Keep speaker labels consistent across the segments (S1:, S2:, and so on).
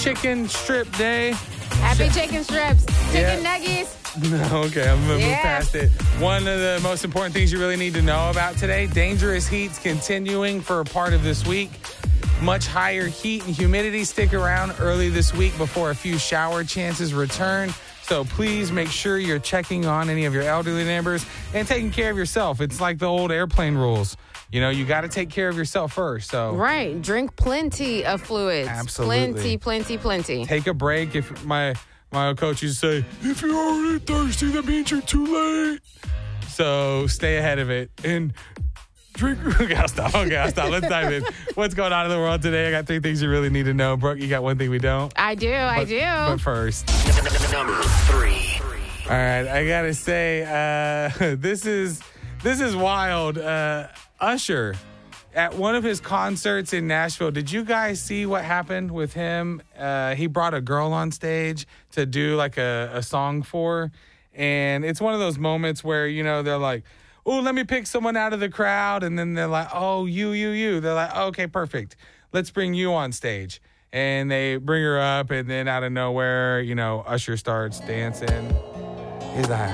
S1: chicken strip day.
S2: Happy chicken strips. Chicken nuggets.
S1: No, okay, I'm going to move
S2: Yeah.
S1: past it. One of the most important things you really need to know about today, dangerous heat's continuing for a part of this week. Much higher heat and humidity stick around early this week before a few shower chances return. So please make sure you're checking on any of your elderly neighbors and taking care of yourself. It's like the old airplane rules. You know, you got to take care of yourself first. So
S2: Right. Drink plenty of fluids.
S1: Absolutely.
S2: Plenty.
S1: take a break. If my coach used to say, if you're already thirsty, that means you're too late. So stay ahead of it and drink. Okay, I'll stop. Let's dive in. What's going on in the world today? I got 3 things you really need to know. Brooke, you got one thing we don't?
S2: I do.
S1: But first.
S3: Number 3.
S1: All right, I got to say, this is wild. Usher, at one of his concerts in Nashville, did you guys see what happened with him? He brought a girl on stage to do like a song for, and it's one of those moments where, you know, they're like, oh, let me pick someone out of the crowd, and then they're like, oh, you. They're like, okay, perfect. Let's bring you on stage. And they bring her up, and then out of nowhere, you know, Usher starts dancing. He's like,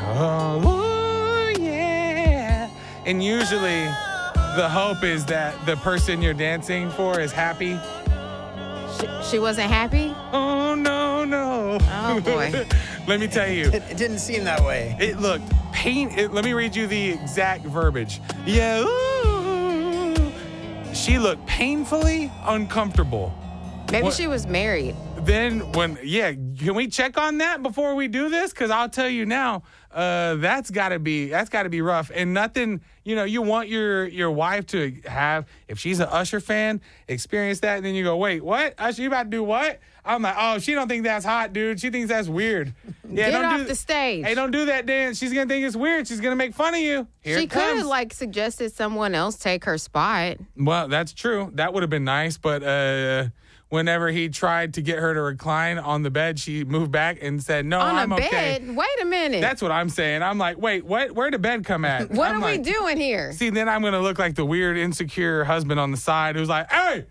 S1: oh, yeah. And usually the hope is that the person you're dancing for is happy.
S2: She wasn't happy?
S1: Oh, no.
S2: Oh, boy.
S1: Let me tell you.
S4: It didn't seem that way.
S1: It looked let me read you the exact verbiage. Yeah. Ooh. She looked painfully uncomfortable.
S2: Maybe
S1: What-
S2: she was married.
S1: Then can we check on that before we do this? Because I'll tell you now, that's gotta be rough. And nothing, you know, you want your wife to have, if she's an Usher fan, experience that, and then you go, wait, what? Usher, you about to do what? I'm like, oh, she don't think that's hot, dude. She thinks that's weird. Yeah,
S2: Get off the stage.
S1: Hey, don't do that dance. She's gonna think it's weird. She's gonna make fun of you. Here
S2: She
S1: it comes.
S2: could have suggested someone else take her spot.
S1: Well, that's true. That would have been nice, but whenever he tried to get her to recline on the bed, she moved back and said, no,
S2: On
S1: I'm
S2: a
S1: okay.
S2: bed? Wait a minute.
S1: That's what I'm saying. I'm like, wait, what? Where'd the bed come at?
S2: what
S1: I'm
S2: are we
S1: like,
S2: doing here?
S1: See, then I'm going to look like the weird, insecure husband on the side who's like, hey,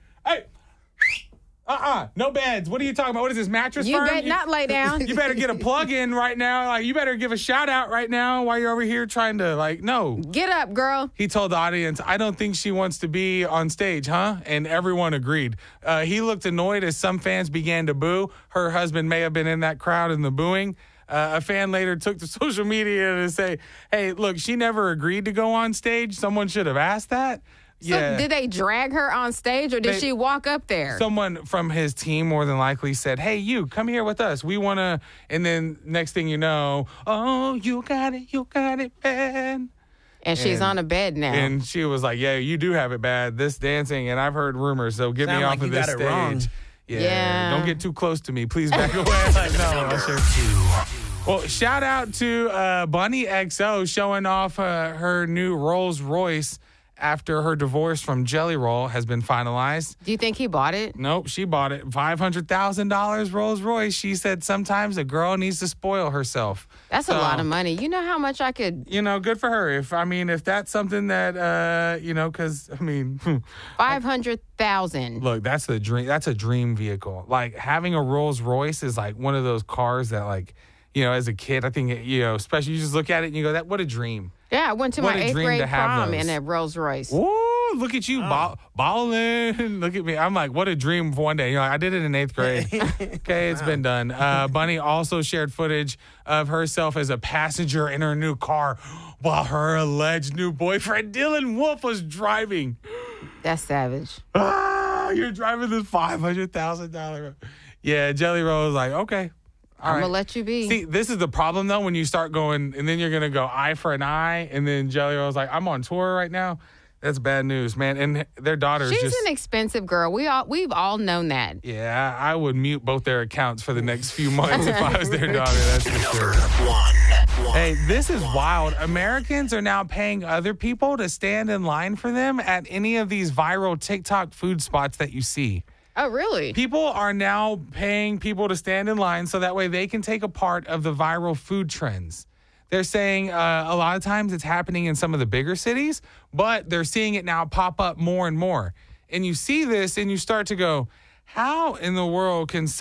S1: no beds. What are you talking about? What is this, mattress
S2: You
S1: firm?
S2: better not lay down.
S1: You better get a plug in right now. Like, you better give a shout out right now while you're over here trying to, no.
S2: Get up, girl.
S1: He told the audience, I don't think she wants to be on stage, huh? And everyone agreed. He looked annoyed as some fans began to boo. Her husband may have been in that crowd in the booing. A fan later took to social media to say, hey, look, she never agreed to go on stage. Someone should have asked that.
S2: So did they drag her on stage or did she walk up there?
S1: Someone from his team more than likely said, hey, you, come here with us. We want to. And then next thing you know, oh, you got it bad.
S2: And she's on a bed now.
S1: And she was like, yeah, you do have it bad, this dancing. And I've heard rumors, so get me
S4: Sound
S1: off
S4: like
S1: of
S4: you
S1: this
S4: got it
S1: stage.
S4: wrong.
S1: Yeah. Don't get too close to me. Please back away. No, Usher. Well, shout out to Bunny XO showing off her new Rolls Royce after her divorce from Jelly Roll has been finalized.
S2: Do you think he bought it?
S1: Nope, she bought it. $500,000 Rolls Royce. She said sometimes a girl needs to spoil herself.
S2: That's a lot of money. You know how much I could...
S1: You know, good for her. If that's something that, because,
S2: 500,000.
S1: Look, that's the dream. That's a dream vehicle. Like, having a Rolls Royce is like one of those cars that, like, as a kid, I think, especially you just look at it and you go, "That what a dream."
S2: Yeah, I went to
S1: What
S2: my
S1: a
S2: 8th
S1: dream
S2: grade
S1: to have
S2: prom
S1: those.
S2: in a Rolls Royce.
S1: Ooh, look at you, balling. Look at me. I'm like, what a dream for one day. I did it in 8th grade. Okay, it's been done. Bunny also shared footage of herself as a passenger in her new car while her alleged new boyfriend, Dylan Wolf, was driving.
S2: That's savage.
S1: You're driving this $500,000. Yeah, Jelly Roll was like, okay.
S2: I'm going to let you be.
S1: See, this is the problem, though, when you start going, and then you're going to go eye for an eye, and then Jelly Roll's like, I'm on tour right now. That's bad news, man. And their daughter's
S2: She's
S1: just...
S2: an expensive girl. We've all known that.
S1: Yeah, I would mute both their accounts for the next few months if I was their daughter, that's for sure.
S3: Number 1.
S1: Hey, this is wild. Americans are now paying other people to stand in line for them at any of these viral TikTok food spots that you see.
S2: Oh, really?
S1: People are now paying people to stand in line so that way they can take a part of the viral food trends. They're saying a lot of times it's happening in some of the bigger cities, but they're seeing it now pop up more and more. And you see this and you start to go, how in the world can